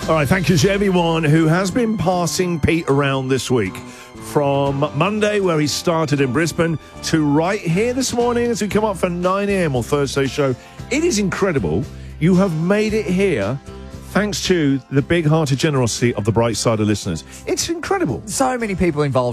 All right, thank you to everyone who has been passing Pete around this week. From Monday, where he started in Brisbane, to right here this morning as we come up for 9 a.m. on Thursday's show. It is incredible. You have made it here thanks to the big-hearted generosity of the Bright Side of listeners. It's incredible. So many people involved.